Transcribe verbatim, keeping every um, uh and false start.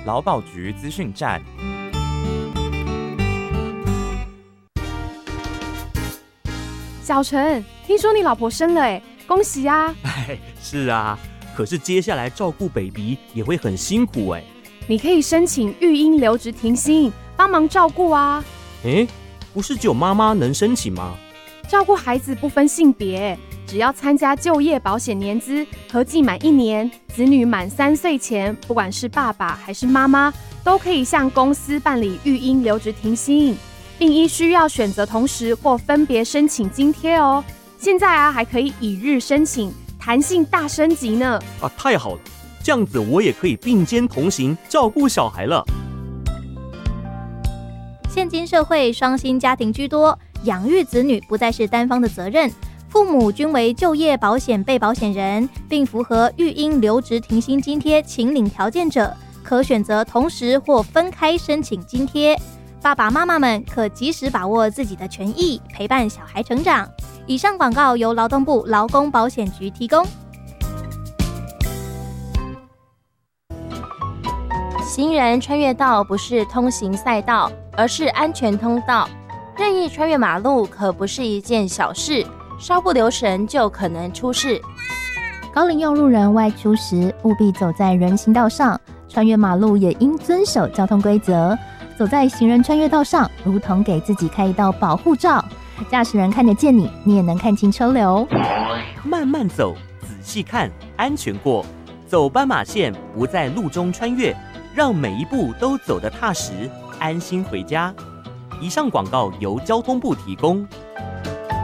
劳保局资讯站。 小陈，听说你老婆生了哎，恭喜啊！ 哎，是啊，可是接下来照顾 baby 也会很辛苦哎。 你可以申请育婴留职停薪，帮忙照顾啊。 哎，不是只有妈妈能申请吗？ 照顾孩子不分性别，只要参加就业保险年资，合计满一年，子女满三岁前，不管是爸爸还是妈妈，都可以向公司办理育婴留职停薪，并依需要选择同时或分别申请津贴哦。现在啊，还可以一日申请，弹性大升级呢。 啊，太好了，这样子我也可以并肩同行，照顾小孩了。 现今社会双薪家庭居多，养育子女不再是单方的责任，父母均为就业保险被保险人，并符合育婴留职停薪津贴请领条件者，可选择同时或分开申请津贴。爸爸妈妈们可及时把握自己的权益，陪伴小孩成长。以上广告由劳动部劳工保险局提供。 行人穿越道不是通行赛道，而是安全通道。任意穿越马路可不是一件小事，稍不留神就可能出事。 高龄用路人外出时，务必走在人行道上，穿越马路也应遵守交通规则。走在行人穿越道上，如同给自己开一道保护罩，驾驶人看得见你，你也能看清车流。 慢慢走，仔细看，安全过。走斑马线，不在路中穿越，让每一步都走得踏实，安心回家。以上广告由交通部提供。